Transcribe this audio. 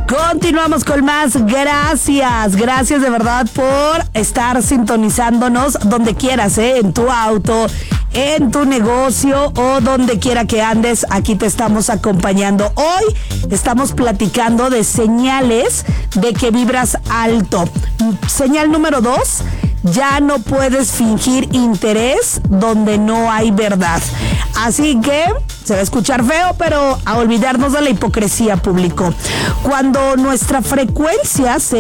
Continuamos con más. Gracias de verdad por estar sintonizándonos donde quieras, en tu auto, en tu negocio o donde quiera que andes. Aquí te estamos acompañando. Hoy estamos platicando de señales de que vibras alto. Señal número 2. Ya no puedes fingir interés donde no hay verdad. Así que se va a escuchar feo, pero a olvidarnos de la hipocresía, público. Cuando nuestra frecuencia se